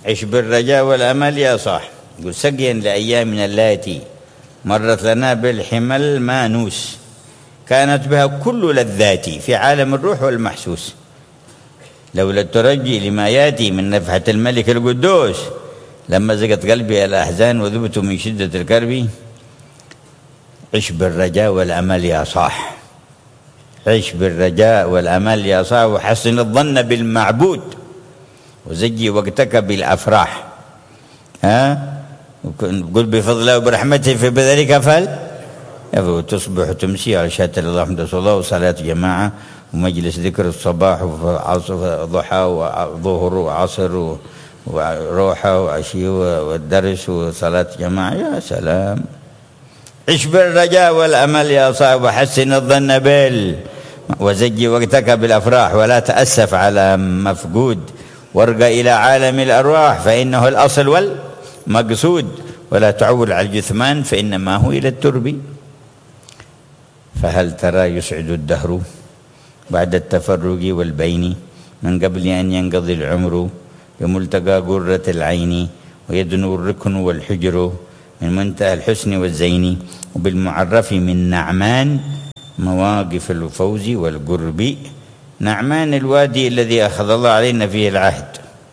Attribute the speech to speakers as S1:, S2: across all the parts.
S1: عش بالرجاء والأمل يا صاح. يقول سقيا لأيامنا اللاتي مرت لنا بالحمل مانوس، كانت بها كل لذاتي في عالم الروح والمحسوس، لولا الترجي لما ياتي من نفحة الملك القدوس، لما زقت قلبي الأحزان وذبت من شدة الكرب. عش بالرجاء والأمل يا صاح، عش بالرجاء والأمل يا صاح، وحسن الظن بالمعبود، وزجي وقتك بالأفراح. قل بفضل الله وبرحمته في بذلك تصبح وتمسي على شهادة الله الحمد لله وصلاة جماعة ومجلس ذكر الصباح وضحى وظهر وعصر وروحة وعشي والدرس وصلاة جماعة. يا سلام. عش بالرجاء والأمل يا صاحب، وحسن الظن وزجي وقتك بالأفراح، ولا تأسف على مفقود، وارقى إلى عالم الأرواح فإنه الأصل والمقصود، ولا تعول على الجثمان فإنما هو إلى الترب. فهل ترى يسعد الدهر بعد التفرق والبين، من قبل أن ينقضي العمر بملتقى قرة العين، ويدنو الركن والحجر من منتهى الحسن والزين، وبالمعرف من نعمان مواقف الفوز والقرب. نعمان الوادي الذي أخذ الله علينا فيه العهد،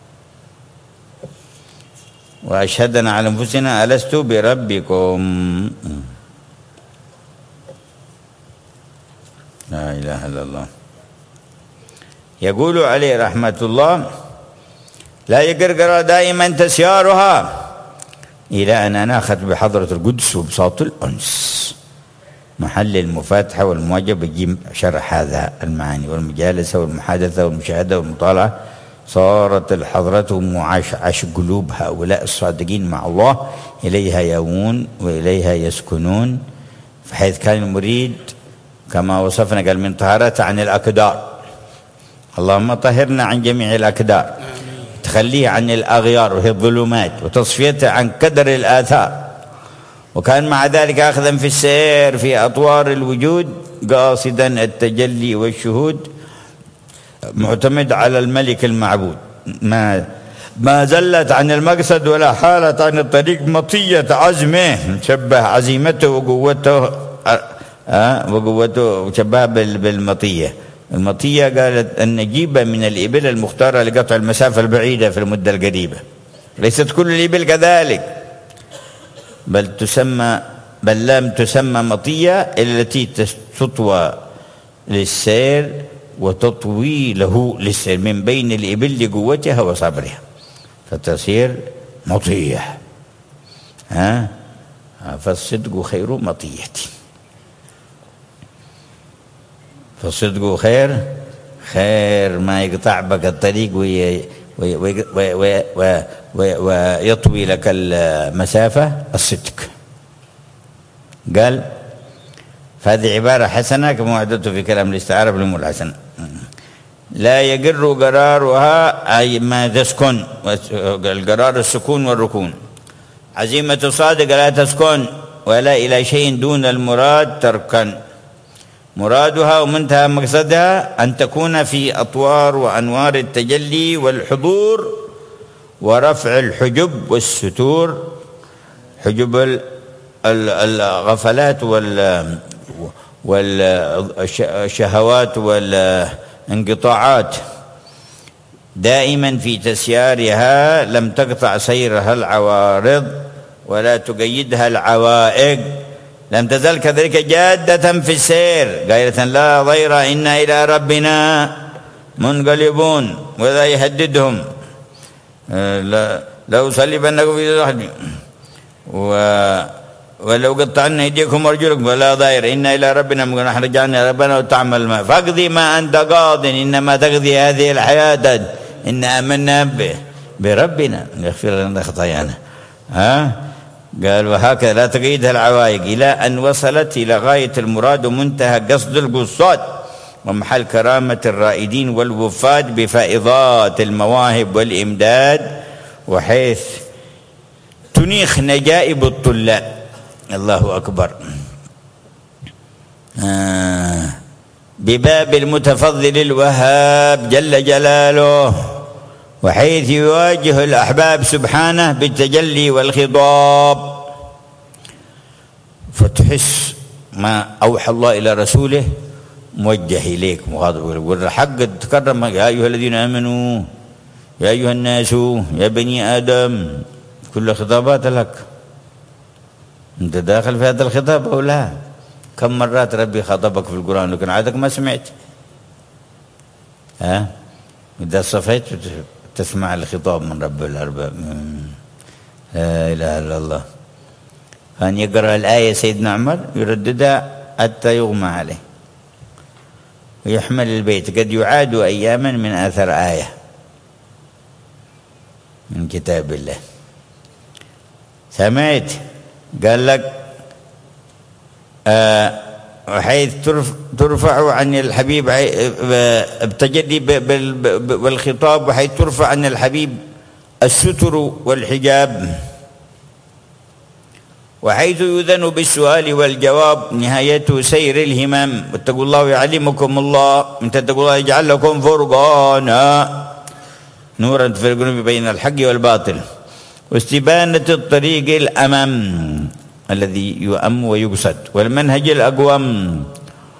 S1: وأشهدنا على أنفسنا ألست بربكم. لا إله إلا الله. يقول عليه رحمة الله: لا يقرقر دائما تسيارها إلى أن أناخت بحضرة القدس وبساط الأنس. محل المفاتحة والمواجهة بيجي شرح هذا المعاني، والمجالسة والمحادثة والمشاهدة والمطالعة صارت الحضرة معاش قلوب هؤلاء الصادقين مع الله، إليها يأوون وإليها يسكنون. فحيث كان المريد كما وصفنا قال من طهارته عن الأكدار، اللهم طهرنا عن جميع الأكدار، تخليه عن الأغيار وهي الظلمات، وتصفيته عن كدر الآثار. وكان مع ذلك أخذا في السير في أطوار الوجود قاصدا التجلي والشهود، معتمد على الملك المعبود، ما زلت عن المقصد ولا حالت عن الطريق مطية عزمه، شبه عزيمته وقوته وشبه بالمطية. المطية قالت النجيبة من الإبل المختارة لقطع المسافة البعيدة في المدة القريبة. ليست كل الإبل كذلك، بل لم تسمى مطية إلا التي تطوى للسير وتطوي له للسير من بين الإبل لقوتها وصبرها، فتصير مطية. فالصدق خير مطية، فالصدق خير ما يقطع بك الطريق ويطوي لك المسافة الصدق. قال فهذه عبارة حسنة كما وعدته في كلام الاستعارة بالأمور الحسنة. لا يقر قرارها أي ما تسكن، القرار السكون والركون. عزيمة صادق لا تسكن ولا إلى شيء دون المراد تركن. مرادها ومنتهى مقصدها أن تكون في أطوار وأنوار التجلي والحضور ورفع الحجب والستور، حجب الغفلات والشهوات والانقطاعات، دائما في تسيارها لم تقطع سيرها العوارض ولا تقيدها العوائق، لم تزل كذلك جادة في السير قائلة لا ضير إنا إلى ربنا منقلبون. وذا يهددهم لو صلبنكم في ذهن ولو قطعنا أيديكم وأرجلكم ولا ضير إنا إلى ربنا نحن رجعنا ربنا وتعمل ما فاقضي ما أنت قاض إنما تقضي هذه الحياة إن آمنا بربنا يغفر لنا خطايانا. قال وهكذا لا تقيدها العوائق إلى أن وصلت إلى غاية المراد ومنتهى قصد القصاد ومحل كرامة الرائدين والوفاد بفائضات المواهب والإمداد، وحيث تنيخ نجائب الطلاب. الله أكبر. بباب المتفضل الوهاب جل جلاله وحيث يواجه الأحباب سبحانه بالتجلي والخطاب، فتحس ما أوحى الله إلى رسوله موجه إليك مخاطب، والحق تكرم: يا أيها الذين آمنوا، يا أيها الناس، يا بني آدم، كل خطابات لك. أنت داخل في هذا الخطاب أو لا؟ كم مرات ربي خاطبك في القرآن لكن عادك ما سمعت؟ إذا صفيت تسمع الخطاب من رب الأرباب. لا إله إلا الله. كان يقرأ الآية سيدنا عمر يرددها حتى يغمى عليه ويحمل البيت، قد يعاد أياما من آثر آية من كتاب الله. سمعت؟ قال لك وحيث ترفع عن الحبيب بتجلي والخطاب، وحيث ترفع عن الحبيب الستر والحجاب، وحيث يؤذن بالسؤال والجواب، نهايته سير الهمام. واتقوا الله ويعلمكم الله، من تتقوا الله يجعل لكم فرقانا نورا تفرقون بين الحق والباطل، واستبانة الطريق الأمام الذي يؤم ويقصد، والمنهج الأقوم